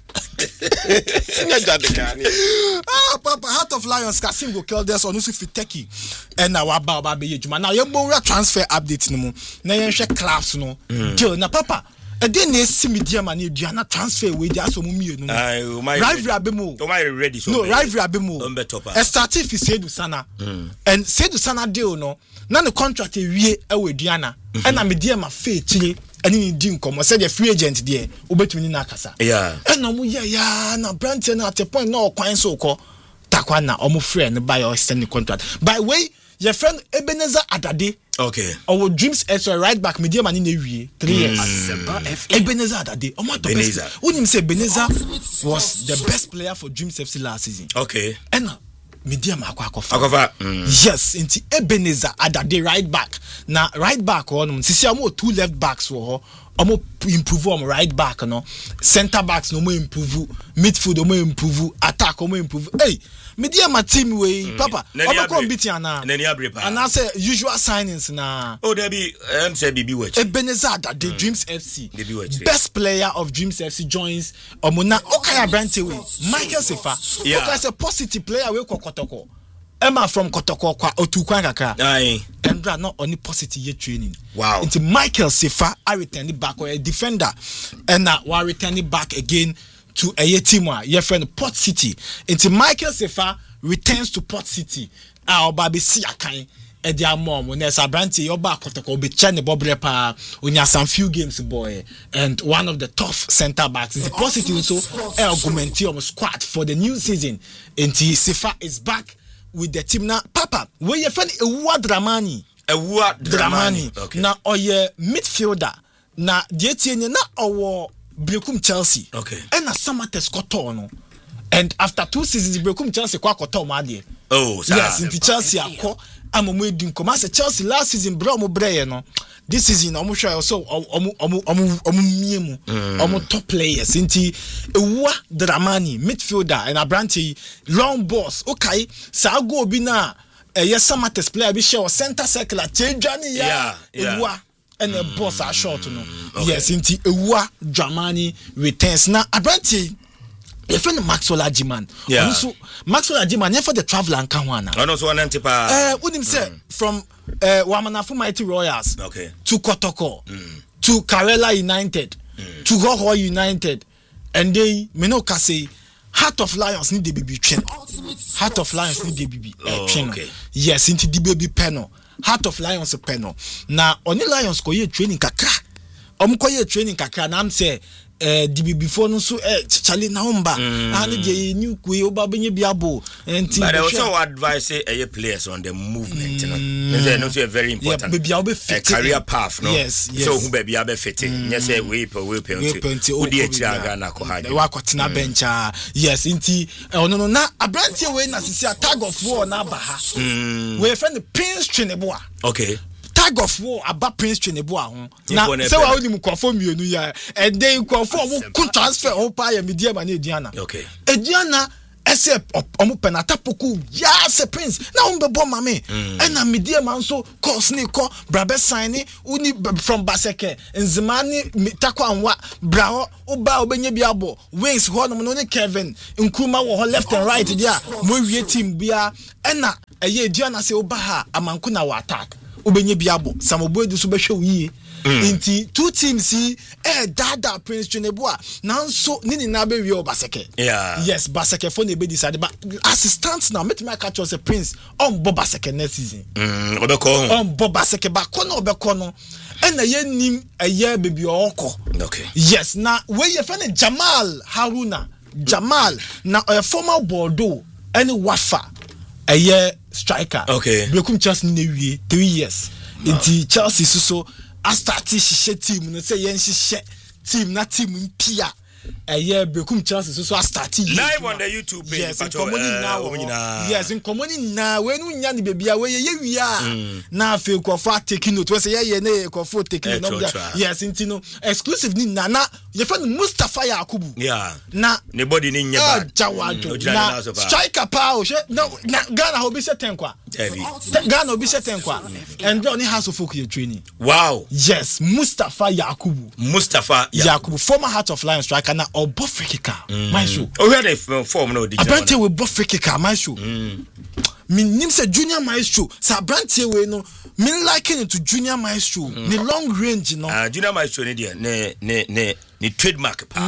enya Jadik ani papa Heart of Lions Kasim go kill this on fit Turkey and na wa ba be yejuma na ye bo transfer update no mu na ye hwe class no deal na papa e dey na esi media man e dua na transfer we dey aso mu mienu rivalry abemu o my ready so no rivalry abemu e start if Seydou Sana and Seydou Sana deal no na the contract e wie e we duana e na media ma fe chire ani di nkomo say the free agent there obetumi na akasa yeah e na mu ya na brand na at a point na okwan so ko takwa na omo friend buy or extend contract by way your friend Ebenezer Adade our Dreams SO right back media man in wie 3 years Ebenezer Adade omo to best unim say Ebenezer was the best player for Dreams FC last season and media ma akofa yes inti Ebenezer Adade right back na right back on sisi amo 2 left backs wo omo improve on right back no center backs no mo improve midfield no mo improve attack no mo improve hey media ma team we papa omo come beat ana and I say usual signings na there be say BB watch Ebenezer Adade Dreams FC best player of Dreams FC joins omo na Okaya Brante we Michael Sefa okay say positive player we Kotoko Emma from Kotoko kwa otukwan kakra Endra not only positive year training into Michael Sefa I return it back or a defender and now we return it back again to a team your friend Port City into Michael Sefa returns to Port City our baby Siakai Edia mom when there's a branch your back Kotoko be chane bobrepa unya some few games boy and one of the tough center backs is positive so argumentium squad for the new season into Sefa is back with the team now papa where your friend Ewuwa Dramani na oye midfielder na dietienye na owo Brekum Chelsea and na Samates Kotono and after 2 seasons Brekum Chelsea kwa Kotono ade yes in Chelsea akọ amomo edin koma say Chelsea last season bro mo breye no this season omo hwa so omo miemu omo top players inti Ewuwa Dramani midfielder and Abranti long balls okay sa go obi na yes Samates player bi share center circle atedwane ya Ewuwa and a boss are short no yes inti Ewuwa Dramani returns na Abranti your friend Maxwell Ajiman also Maxwell Ajiman for the traveler and Kawana also one antipa would him say from Wamanafu Mighty Royals to Kotoko to Karela United to Hoho United and they Menoka say Heart of Lions need the baby train Heart of Lions need the baby train yes into the baby panel Heart of Lions panel now only Lions ko ye training kakra training kakra na am say DB before no so Charlie Naumba and the new Kui Oba Benye Biabo and but I also advise players on the movement, you know. It's also very important. A career path, no. Yes. So who be abe fitting? Yes, we penalty. Udi echiaga na kohadi. Wa kwatina bencha. Yes, inti no na abrantie we na sisi tag of war na baha. We friend the Prince Cheneboa. Okay. Tag of war about Prince Cheneboa ho. Na say wa oni mu kwafo mienu ya. And then kwafo wo transfer ho pa ya media ma na Ediana. Okay. Ediana ese omo penata poku ya se Prince na umbebo mame na media man so course ni ko brabe sign uni from Baseke nzimani takwa anwa braho oba obenye biabo wings ho no ne Kevin Nkrumah wo ho left and right dia mo wie team bia na eye Ediana se oba ha amanku na wa attack obenye biabo samoboedu so behwe wiye inti two teams dada Prince Cheneboa nanso nini na be wi Baseke. Yeah. Yes, Baseke for na be decide but assistants now make me catch us a Prince on Bob Baseke next season. Obeko on Bob Baseke ba kono obeko no na ye nim eye baby oko. Okay. Yes, na we ye friend Jamal Haruna Jamal na former Bordeaux any Wafa eye striker. Okay. Blekum Chelsea na wie 3 years. Inti Chelsea so I started she team no say yen she team na team mpia Bekum Chelsea so I started live on the YouTube page. Yes, in common na when nya ni baby we ye wia na fe kwafo taking note we say ye na kwafo taking note. Yes, intino exclusive ni na ye friend Mustafa Yakubu. Yeah. Na ne body ni nya bad. Na striker pa o na Ghana ho bi se tenkwa. Ghana ho bi se tenkwa. And Johnny has of folk training. Wow. Yes, Mustafa Yakubu, former Heart of Lion striker na obo free kicker. My show. Oh, where the form no digital. Abrantie we bo free kicker my show. Nim say Junior Maestro. Sa Abrantie we no me liken it to Junior Maestro. The long range no. Junior Maestro ni dia ne trademark pa.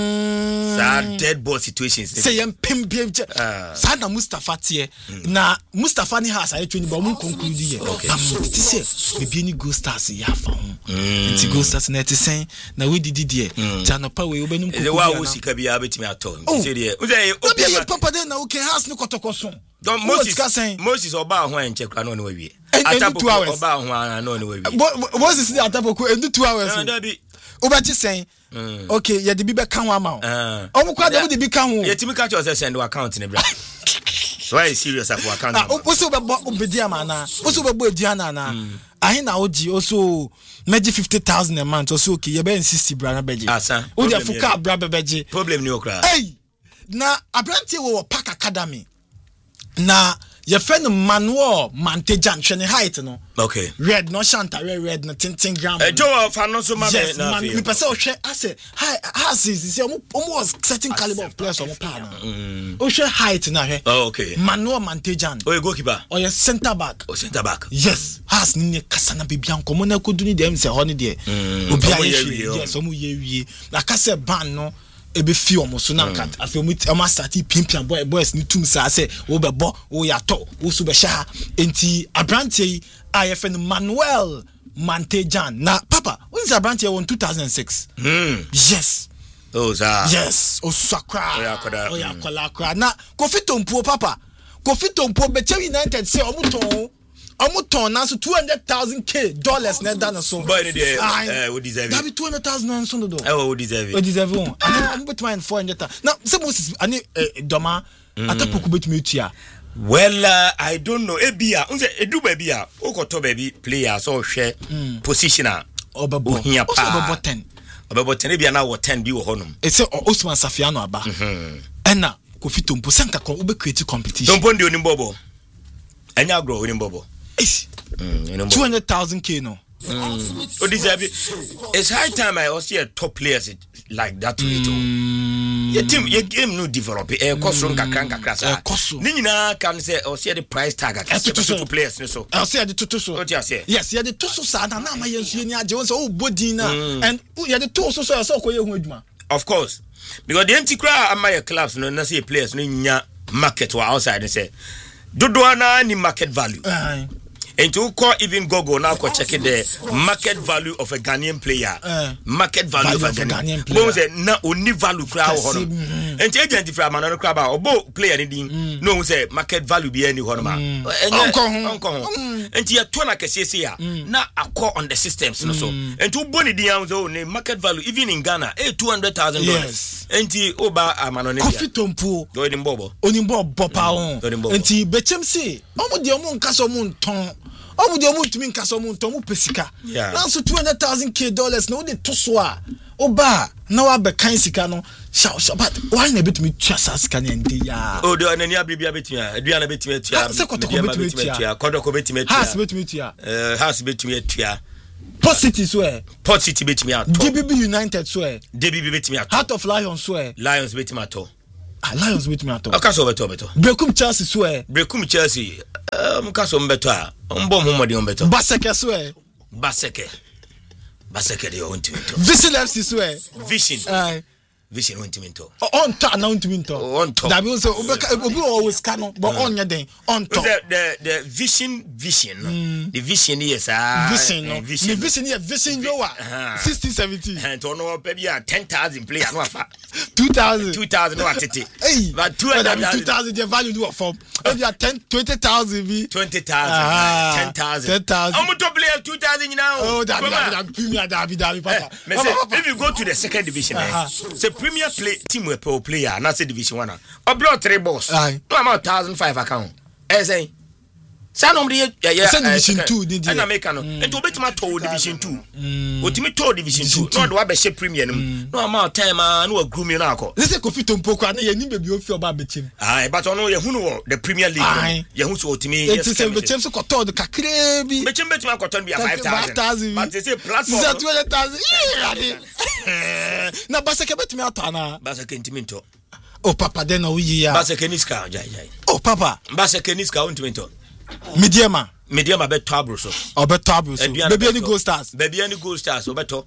Sa dead ball situations. Say yem pim sa na Mustafa tie. Na Mustafa ni has aye training but mun conclude here. Ti say me bi ni Go Stars ya fa ho. Nti Go Stars na ti sen na we didi there. Ti anopa we obenum conclude. Wa wo sika bi abetimi ato. Ti say there. O say papa dey na okay house ni kotokoso. Don Moses oba ho enche kra no we wie. Atapo oba ho no we wie. Moses ni atapo end 2 hours. Obati sen okay ye de bi be kan wa ma o kwa de bi kan ho ye timi catch us send account ne bra why is serious for account o so be obedi amana o so be ediana na ahin na oji o so meji 50,000 a month o so okay ye be 60 bra na beji o de fuka bra beji problem ni okra hey na Abrantie wo Park Academy na your friend Manuel Mantejan Shane height no okay red no shanta red no 10 gram Joe fan so man na me person o hwe ase has is almost certain caliber of players on pan o hwe height na hwe okay Manuel Mantejan o goalkeeper o your center back yes has ni kasa na bibia nkomo na kodu ni dem se ho ni de obi aye yes o mu ye wie na kasa ban no ebe fi omo so na kat afi omo start pimpia boys ni tum sa say wo bebo wo yato wo so be sha enti Abrantie IFN Manuel Mantejan na papa when is Abrantie won 2006 yes yes osakra oyakola na Kofi Tompuo papa Kofi Tompuo Beche United say omuton na so $200,000 na da na so boy ni dey we deserve it that be $200,000 so do we deserve it I'm between $400,000 now say Moses ani doma atapoku betumi tua well I don't know ebia unse edu ba bia okoto ba bi player so hwe positioner obebo hia pa obebo 10 bia na wo 10 bi wo honum e say Osman Safiano aba ena Kofi Tompuo senka ko ube create competition Tompuo ndi onimbobo enya grow onimbobo $200,000 no. Oh, deserve it. It's high time I also see a top players like that to it. Your team, your game no develop. Cost from kakra. Ni na can say or see the price tag. Two players so. I say the two so. What you say? Yes, you the two so sad na ma yensu ni aje won say oh body na and you the two so so ko ye hu adwuma. Of course. Because the empty crowd am my clubs no na say players no nya market or outside and say dodo na ni market value. And to call even Google now go check the market value of a Ghanaian player. Market value of a Ghanaian player. But say na only value crowd hono. And agent from another crowd obo player ni no say market value be any hono ma. And you to na kese ya na akọ on the systems so. And to boni di am so market value even in Ghana $200,000. And you oba amanone ya. Coffee tompo. Onimbo bopa on. And you bechem say omo di omo nkaso mo nton. Omo di omo tumi nkaso mo nton mo pesika. Now so $200,000 na odi to so a oba na wa be kan sika no sha but why na betumi tua sika na ndi ya. O de anani abibia betumi aduana betumi tua. Se kotoko betumi tua. Kodoko betumi tua. Has betumi tua. Has betumi tua. Port City swear. Port City betumi ato. DBB United swear. DBB betumi ato. Heart of Lions swear. Lions betumi ato. Lions betumi ato. Akaso beto. Brekum Chelsea swear. Brekum Chelsea mkaso mbeto a. Mbo mmodi mbeto. Baseke swear. Baseke de ontimento. Vision FC swear. Vision. Vision ontimento. On top na ontimento. On top. That means obi always can but on your day on top. The vision. The vision yes Vision no. The vision here vision lower. 60-70. And to know maybe 10,000 player no afa. 2,000 no atete. Hey. But 2,000 the value do form. Maybe 20,000 be 20,000. 10,000. How much player 2,000 now? Oh, that Premier papa. If you go to the second division, say Premier play team we player, not say Division 1. Or blow 3 balls. No amount 1,500 account. Say Division 2 did you? And American. And to bet my Division 2. What me told Division 2. No, do I Premier? No amount time, no grooming now. Let's say Kofi Tompo, and you need to be your about betting. But I know you who the Premier League. You who to me. It's the same betting. So, Koto the Kakrebi. Betting betting cotton be 5,000. But they say platform 200,000. Na Baseke bet me atana. Baseke intimento. Oh papa, then we ya. Baseke niska jai. Oh papa. Baseke niska intimento. Mediama bet tabro so. O bet tabro so. Baby any gold stars. Baby any gold stars obeto.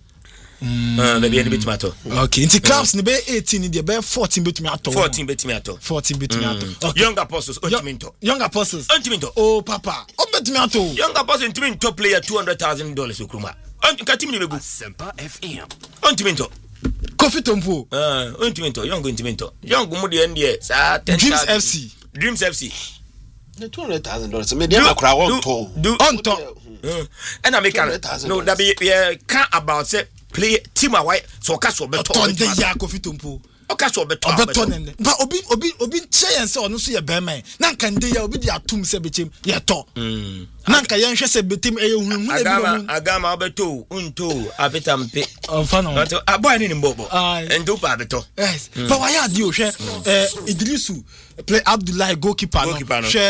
Baby any bit matter. Okay, inti clubs ni be 18 ni be 14 bit me ato. 14 bit me ato. 14 bit me ato. Young Apostles intimento. Young Apostles. Intimento. Oh papa. O bet me ato. Young Apostles intimento player $200,000 okruma. Nkati mi begu. Sempa FM. Intimento. Kofi Tompo. Intimento. Young intimento. Young mu de ndie sa 10,000. Dreams FC. Dreams FC. The $200,000. Me dey akra won to. On top. And American. No, that be can about say play team away so ka so beto. On the ya Kofi Tompo. Oka so beto. But obi say say onu so ye be man. Na kan dey ya obi dey atum say bechem ye to. Na kan ye hwe say betem e hu agama beto unto abetampe. Fano. But aboy ni mbobo. And do pa beto. Yes. But why are you hwe Idrisu play Abdullahi goalkeeper no.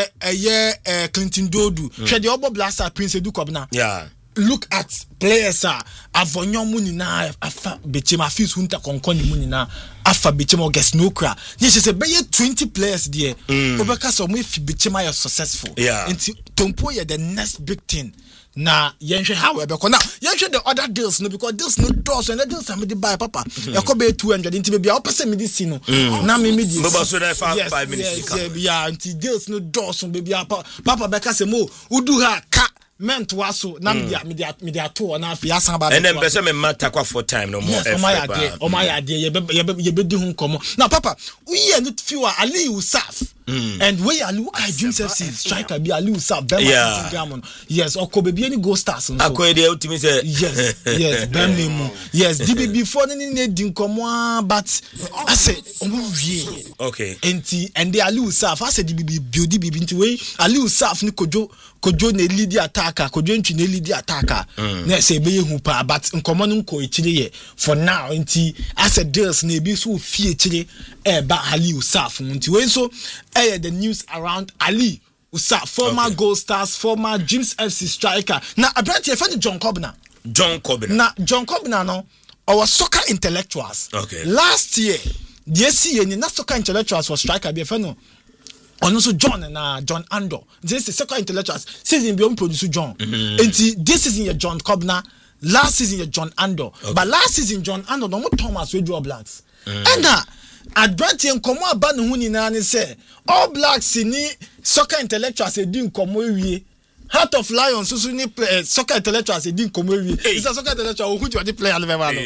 Hwe Clinton Dodu. Hwe the Obo Blaster Prince Edu Kobna. Yeah. Look at players avonyo mu nyina afa bechem afis hunta konkon mu nyina afa bechem August Nokra. Yes say be 20 players there. Obeka so mo fi bechem are successful. Nti Tompo ye the next big thing. Na yenhwe how we be ko now yenhwe the other deals no because deals no doors and the deals am dey buy papa e ko be 200 nti be bia o pese me dey see no na me dey so that 5 minutes yeah nti deals no doors no be bia papa be ka se mo udu ha ka meant waso na me dey ato na afi asan ba and then be say me matter kwa for time no more o my idea ye be di hu nkomo now papa we here no few Ali Usaf and we Ali I Dreams FC striker be Ali Usaf Instagram yes or Kobe be any go stars so akoy dey ultimate say yes Birmingham yes DBB for ni di nkomo but I say wie okay and the Ali Usaf I say DBB build DBB nti we Ali Usaf ni kojo na lead attacker kojo ntwi na lead attacker na say be hu pa but nkomo no nko ekire ye for now nti as a deals na ebi so fie ekire ba Ali Usaf nti we so the news around Ali Usaf former Gold Stars former Dreams FC striker na abranti e fa John Kobna na John Kobna no our soccer intellectuals last year the SCA ni na soccer intellectuals for striker be fa no on also John Ando this is soccer intellectuals season be on produce John and this season your John Kobna last season your John Ando but last season John Ando no Thomas Radio Blacks and advantage nkomo aba no hu nyina ne say All Blacks ni soccer intellectuals e di nkomo ewie Heart of Lions so ni soccer intellectual say din komo wi. Is a soccer intellectual who you player no or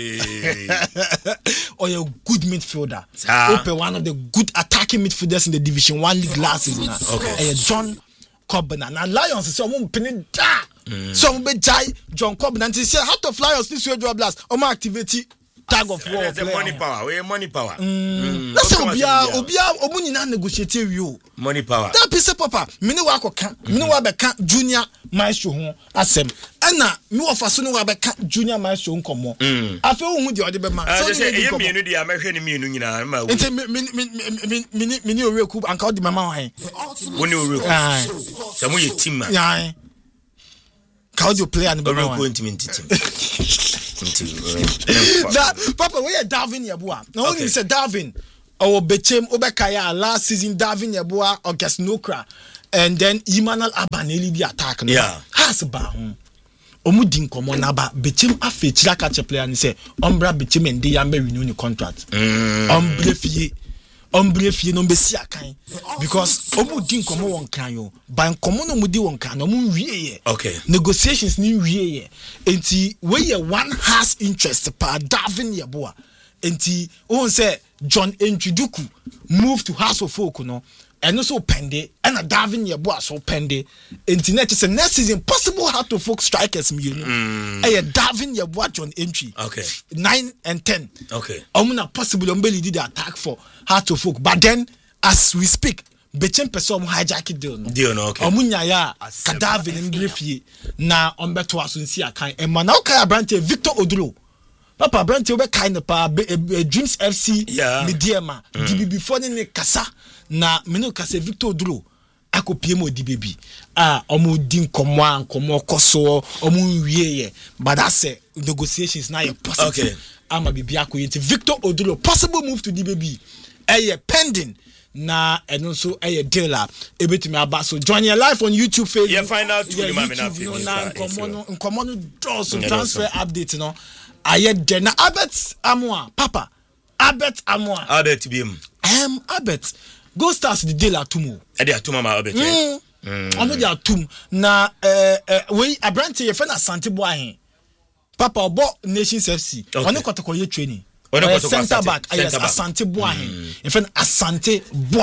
a good midfielder. Open one of the good attacking midfielders in the Division 1 league last season. Okay. John Coburn and Lions say omo pin da. So be jai John Coburn and say Heart of Lions this way blast. Omo activate tag of war. Money power. We money power. Let's say obia omu nyina negotiate wi. Money power. That piece papa, mini wa koka, mini wa beka junior maestro ho asem. Ana mi wo fa so ni wa beka junior maestro nkomo. Afi wo hu de ode be ma. So say eye mienu de amehwe ni mienu nyina ma wo. Nti mini oreku anka ode mama wa hen. Woni oreku. Se mo ye team ma. Yan. Ka ode player ni be ma. Oreku team. That papa we Darwin Yeboah. Now when you say Darwin or Bechem Obekaya last season Darwin Yeboah or Gasnokra and then Emmanuel Abaneli be attack no. Yeah. Has ba omudin komo na ba Bechem afi chiraka che player ni say ombra Bechem ende ya me renew ni contract. Ombre fie no besi akan because omudin komo won kan yo ban komo no mudi won kan no mu wie. Okay. Negotiations ni wie enti we one has interest pa Darwin Yeboah enti won say John Entwiduku move to House of Folk no and also pende and a Darwin Yeboah so pende enti next season possible Heart of Folk strikers me Darwin Yeboah John Entry. Okay. 9 and 10. Okay. Omuna possible ombeli did the attack for Heart of Folk but then as we speak Bechem person hijack deal no okay. Omunya ya Darwin Ndrefie na ombeto asunsi akan e ma na okay Brante Victor Oduro Papa Brante we kind pa Dreams FC Mediema DB before ni kasa na menu kasa Victor Oduro akopie mo DBB omo din komo koso omo wieye but that's negotiations now possible. Okay. Ama bibia ko yenti Victor Oduro possible move to DBB pending na eno so dealer ebetimi aba so join your live on YouTube Facebook. Yeah, find out to na nkomo no draw some transfer update no de na Albert Amoa papa Albert biem Albert Go Stars the dealer tumo e dey atuma ma Albert omo dey atum na we Abrante ye fe na Asante Boahen papa obo Nations FC oni kotoko ye training center back yes Asante Boahen in fact Asante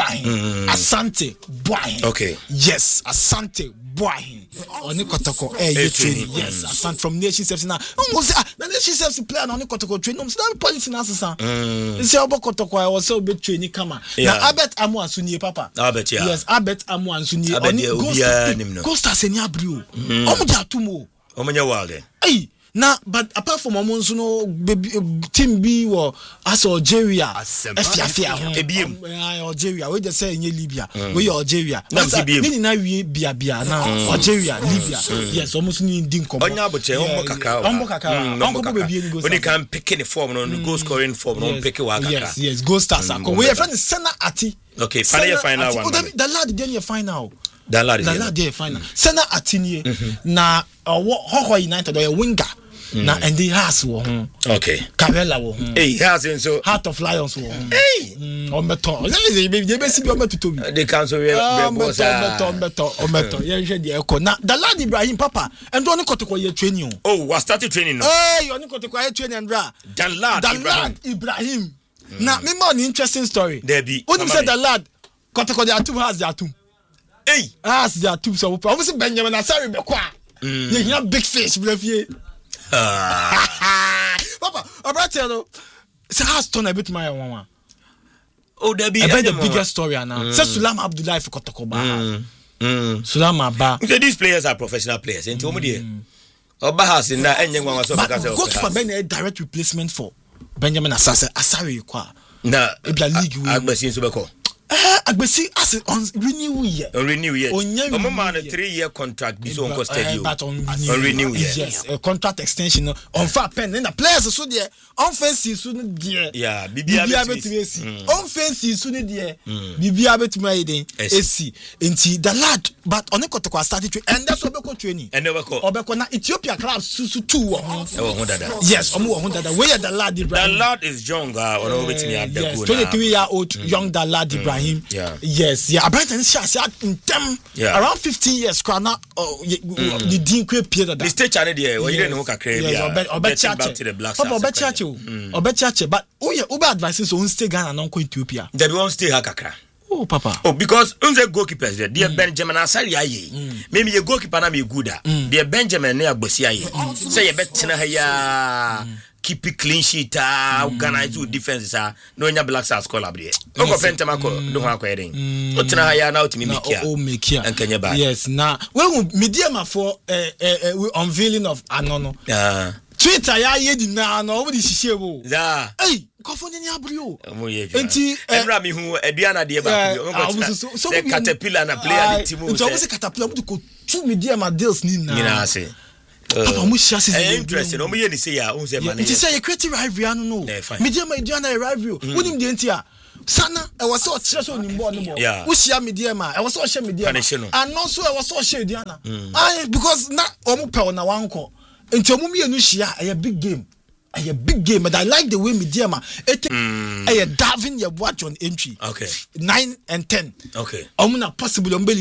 Boahen okay yes Asante Boahen oni kotoko ye training yes Asante from Nations FC na na Nations FC player na oni kotoko training so that policy na asasa say obo kotoko I was so be training kama na Albert Amoa Sunye papa Albert yes Albert Amoa Sunye oni Go Stars eni abrio omo ja tumo omo nya walde na but apart from omonso no team B or as Algeria Algeria we just say in Libya we Algeria ni na wie bia na Algeria Libya yes almost ni din kom onya boche ombo kaka be ni go when can pick the form no goal scoring form no pick wa kaka yes Go Stars we friend Sena Ati okay final one the lad dey final the final Sena Ati ni na Hoho United or winger na and the has wo okay Karela wo has so Heart of Lions wo ombeto they be si bi ombeto to bi they cancel ombeto ye hwe de eko na the lad Ibrahim papa and oni kotoko ye training was started training no oni kotoko ye training andra the lad Ibrahim na me more interesting story there be when said the lad kotoko the atum has the atum has the atum so obviously Benjamin Asari be kwa ye hear big fish blefie papa Abrante no say has turn a bit my one there be the biggest story now say Sulam Abdullahi for Kotoko ba Sulam Aba these players are professional players enti omo dey Oba has in that enye nwa so because of for Ben direct replacement for Benjamin Asari kwa na Ebia league Agbesi so beko Agbesi as on renew year omo man 3-year contract bi so on stadium but on renew year yes a contract extension on fa pen na players so there on fancy so there yeah bibia betimi on fancy so there bibia betimi ayden esi enti the lad but on ekotoko started training and that's obeko training and obeko na Ethiopia clubs su 2 wo dada yes omo wo dada where the lad Ibrahim the lad is young on betimi adego 23-year-old young the lad Ibrahim Yeah. Yes, yeah. Abranta is in them around 15 years. Krana, the Dean Quay period. The stage channel there, or you didn't know Kakre, or back to the Black Stars. Or Betchacho, but Uber advices on stay Ghana and non Ethiopia. They won't stay Hakaka. Oh, Papa. Oh, because unze goalkeepers there, dear Benjamin Asari aye. Maybe your goalkeeper na me gooda. Dear Benjamin near Bosi aye. Say a bet ya keep it clean sheet, organize with defenses, no nya Black Stars collaborate. Uncle Pentamako, don't want querying. Otina ya now to me make here. And Kenya back. Yes, now, well, medium for unveiling of Anono. Twitter, ya yedi na nobody shishebo. Yeah. Hey, Kofoni ni abrio. Enti Emra who Ediana de ba. So Caterpillar na player the team. So we Caterpillar we go 2 media ma deals ni na. Mina say. Papa mu share season. Interesting. No me say ya unse man. Enti say you create rivalry no. Media ma Ediana rivalry. Wonim de enti a sana e was so chire so nimbo no mo. Wo share media ma e was so share media. And also e was so share Ediana. Because na omo pe na wanko. Into Mumianu Shia, a big game. A big game, but I like the way Mediama a Davin your watch on entry. Okay. 9 and 10. Okay. Possible